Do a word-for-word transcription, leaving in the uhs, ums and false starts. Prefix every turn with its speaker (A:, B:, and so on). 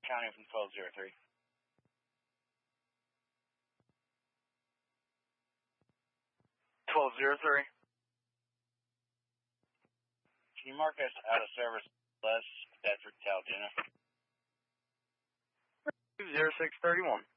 A: County from twelve zero three. twelve zero three. Can you mark us out of service less Bedford, Talladena?
B: zero six thirty-one.